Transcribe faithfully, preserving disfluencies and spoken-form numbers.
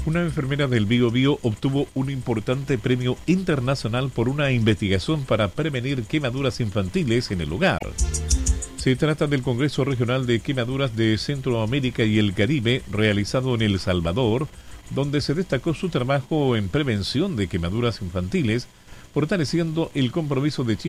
Una enfermera del Biobío obtuvo un importante premio internacional por una investigación para prevenir quemaduras infantiles en el hogar. Se trata del Congreso Regional de Quemaduras de Centroamérica y el Caribe, realizado en El Salvador, donde se destacó su trabajo en prevención de quemaduras infantiles, fortaleciendo el compromiso de Chile